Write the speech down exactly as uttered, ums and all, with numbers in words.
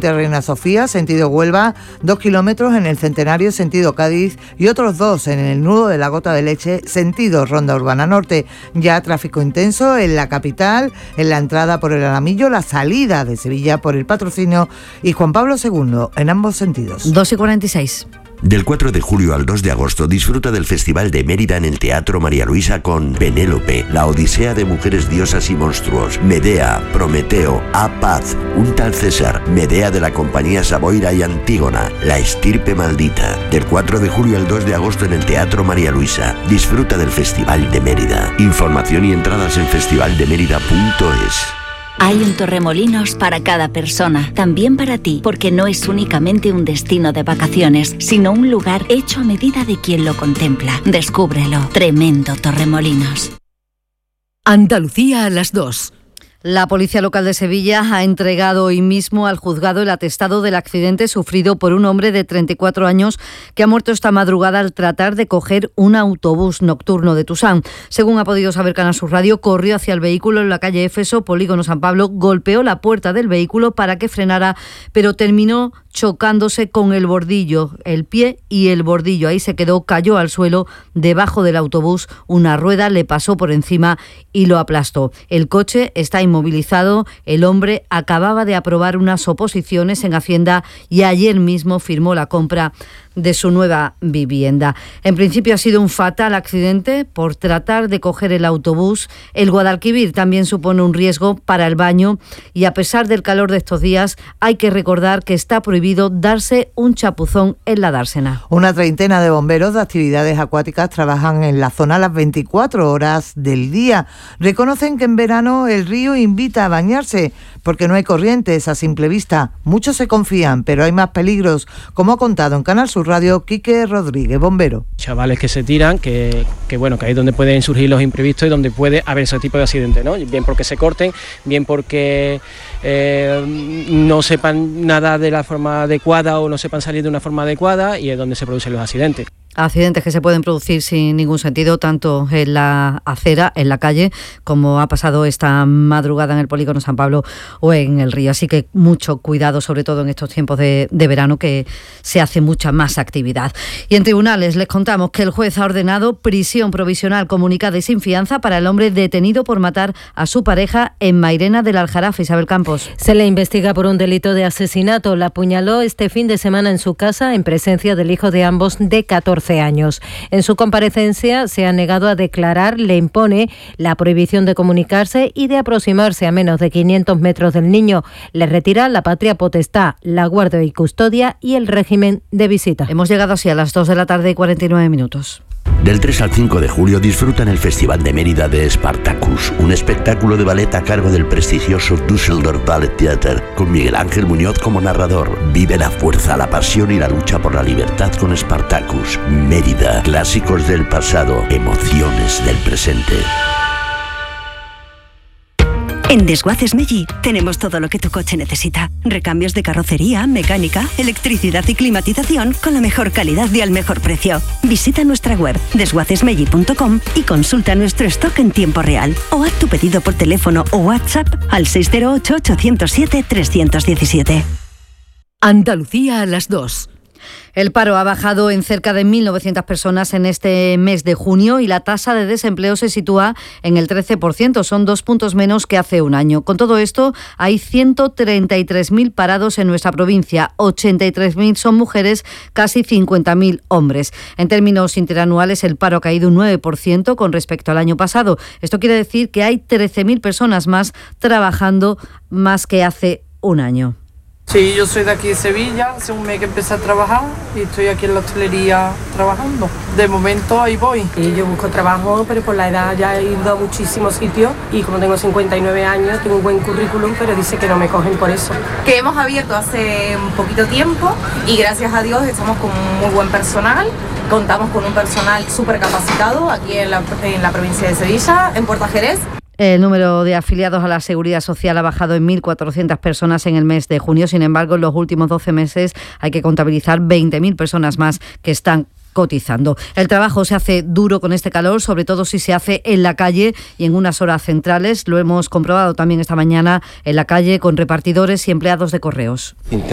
Puente Reina Sofía, sentido Huelva, dos kilómetros en el Centenario, sentido Cádiz, y otros dos en el nudo de la Gota de Leche, sentido Ronda Urbana Norte. Ya tráfico intenso en la capital, en la entrada por el Alamillo, la salida de Sevilla por el Patrocinio y Juan Pablo segundo, en ambos sentidos. dos y cuarenta y seis. Del cuatro de julio al dos de agosto disfruta del Festival de Mérida en el Teatro María Luisa con Penélope, la Odisea de Mujeres Diosas y Monstruos, Medea, Prometeo, A Paz, un tal César, Medea de la Compañía Saboira y Antígona, La Estirpe Maldita. Del cuatro de julio al dos de agosto en el Teatro María Luisa. Disfruta del Festival de Mérida. Información y entradas en festival de mérida punto es. Hay un Torremolinos para cada persona, también para ti, porque no es únicamente un destino de vacaciones, sino un lugar hecho a medida de quien lo contempla. Descúbrelo. Tremendo Torremolinos. Andalucía a las dos. La Policía Local de Sevilla ha entregado hoy mismo al juzgado el atestado del accidente sufrido por un hombre de treinta y cuatro años que ha muerto esta madrugada al tratar de coger un autobús nocturno de Tusán. Según ha podido saber Canal Sur Radio, corrió hacia el vehículo en la calle Éfeso, Polígono San Pablo, golpeó la puerta del vehículo para que frenara, pero terminó chocándose con el bordillo, el pie y el bordillo. Ahí se quedó, cayó al suelo debajo del autobús, una rueda le pasó por encima y lo aplastó. El coche está inmovilizado, el hombre acababa de aprobar unas oposiciones en Hacienda y ayer mismo firmó la compra de su nueva vivienda. En principio ha sido un fatal accidente por tratar de coger el autobús. El Guadalquivir también supone un riesgo para el baño y a pesar del calor de estos días hay que recordar que está prohibido darse un chapuzón en la dársena. Una treintena de bomberos de actividades acuáticas trabajan en la zona las veinticuatro horas del día. Reconocen que en verano el río invita a bañarse porque no hay corrientes a simple vista. Muchos se confían, pero hay más peligros, como ha contado en Canal Sur Radio Quique Rodríguez, bombero. Chavales que se tiran, que, que bueno, que ahí es donde pueden surgir los imprevistos y donde puede haber ese tipo de accidentes, ¿no? Bien porque se corten, bien porque eh, no sepan nadar de la forma adecuada o no sepan salir de una forma adecuada y es donde se producen los accidentes. Accidentes que se pueden producir sin ningún sentido, tanto en la acera, en la calle, como ha pasado esta madrugada en el Polígono San Pablo o en el río. Así que mucho cuidado, sobre todo en estos tiempos de, de verano, que se hace mucha más actividad. Y en tribunales les contamos que el juez ha ordenado prisión provisional comunicada y sin fianza para el hombre detenido por matar a su pareja en Mairena del Aljarafe. Isabel Campos. Se le investiga por un delito de asesinato. La apuñaló este fin de semana en su casa en presencia del hijo de ambos de catorce años. En su comparecencia se ha negado a declarar, le impone la prohibición de comunicarse y de aproximarse a menos de quinientos metros del niño. Le retira la patria potestad, la guardia y custodia y el régimen de visita. Hemos llegado así a las dos de la tarde y cuarenta y nueve minutos. Del tres al cinco de julio disfrutan el Festival de Mérida de Spartacus, un espectáculo de ballet a cargo del prestigioso Düsseldorf Ballet Theater, con Miguel Ángel Muñoz como narrador. Vive la fuerza, la pasión y la lucha por la libertad con Spartacus. Mérida, clásicos del pasado, emociones del presente. En Desguaces Meggi tenemos todo lo que tu coche necesita. Recambios de carrocería, mecánica, electricidad y climatización con la mejor calidad y al mejor precio. Visita nuestra web desguaces meggi punto com y consulta nuestro stock en tiempo real. O haz tu pedido por teléfono o WhatsApp al seis cero ocho, ocho cero siete, tres uno siete. Andalucía a las dos. El paro ha bajado en cerca de mil novecientas personas en este mes de junio y la tasa de desempleo se sitúa en el trece por ciento. Son dos puntos menos que hace un año. Con todo esto, hay ciento treinta y tres mil parados en nuestra provincia. ochenta y tres mil son mujeres, casi cincuenta mil hombres. En términos interanuales, el paro ha caído un nueve por ciento con respecto al año pasado. Esto quiere decir que hay trece mil personas más trabajando más que hace un año. Sí, yo soy de aquí de Sevilla, hace un mes que empecé a trabajar y estoy aquí en la hostelería trabajando. De momento ahí voy. Y yo busco trabajo, pero por la edad ya he ido a muchísimos sitios y como tengo cincuenta y nueve años, tengo un buen currículum, pero dice que no me cogen por eso. Que hemos abierto hace un poquito tiempo y gracias a Dios estamos con muy buen personal. Contamos con un personal súper capacitado aquí en la, en la provincia de Sevilla, en Puerto Jerez. El número de afiliados a la Seguridad Social ha bajado en mil cuatrocientas personas en el mes de junio. Sin embargo, en los últimos doce meses hay que contabilizar veinte mil personas más que están cotizando. El trabajo se hace duro con este calor, sobre todo si se hace en la calle y en unas horas centrales. Lo hemos comprobado también esta mañana en la calle con repartidores y empleados de correos.